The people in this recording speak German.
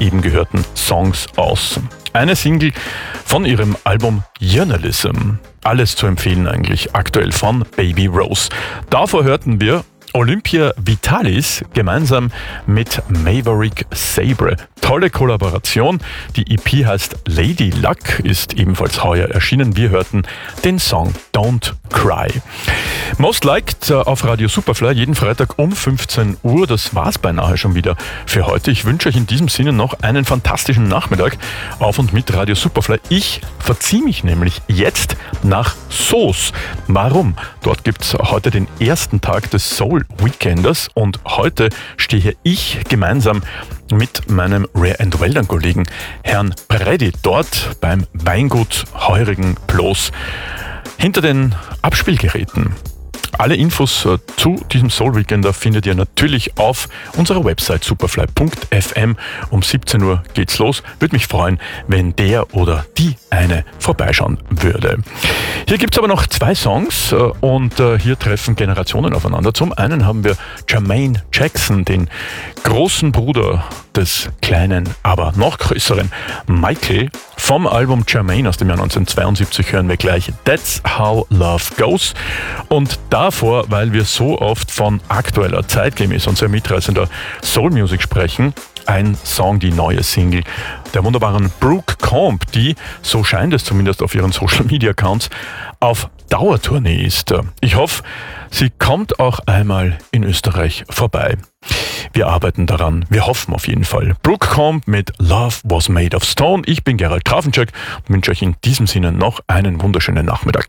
eben gehörten Songs aus. Eine Single von ihrem Album Journalism. Alles zu empfehlen eigentlich aktuell von Baby Rose. Davor hörten wir Olympia Vitalis gemeinsam mit Maverick Sabre. Tolle Kollaboration. Die EP heißt Lady Luck, ist ebenfalls heuer erschienen. Wir hörten den Song Don't Cry. Most Liked auf Radio Superfly, jeden Freitag um 15 Uhr. Das war's beinahe schon wieder für heute. Ich wünsche euch in diesem Sinne noch einen fantastischen Nachmittag auf und mit Radio Superfly. Ich verziehe mich nämlich jetzt nach Soos. Warum? Dort gibt's heute den ersten Tag des Soul Weekenders und heute stehe ich gemeinsam mit meinem Rare & Well Kollegen Herrn Preddy dort beim Weingut Heurigen Ploß hinter den Abspielgeräten. Alle Infos zu diesem Soul Weekender findet ihr natürlich auf unserer Website superfly.fm. Um 17 Uhr geht's los. Würde mich freuen, wenn der oder die eine vorbeischauen würde. Hier gibt's aber noch 2 Songs und hier treffen Generationen aufeinander. Zum einen haben wir Jermaine Jackson, den großen Bruder des kleinen, aber noch größeren Michael. Vom Album Jermaine aus dem Jahr 1972 hören wir gleich That's How Love Goes. Und davor, weil wir so oft von aktueller, zeitgemäß und sehr mitreißender Soul Music sprechen, ein Song, die neue Single der wunderbaren Brooke Combe, die, so scheint es zumindest auf ihren Social Media Accounts, auf Dauertournee ist. Ich hoffe, sie kommt auch einmal in Österreich vorbei. Wir arbeiten daran, wir hoffen auf jeden Fall. Brooke Combe mit Love Was Made of Stone. Ich bin Gerald Grafenschek und wünsche euch in diesem Sinne noch einen wunderschönen Nachmittag.